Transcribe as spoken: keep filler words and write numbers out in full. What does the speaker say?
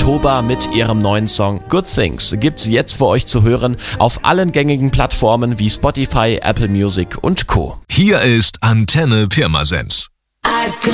Oktober mit ihrem neuen Song Good Things. Gibt's jetzt für euch zu hören auf allen gängigen Plattformen wie Spotify, Apple Music und Co. Hier ist Antenne Pirmasens.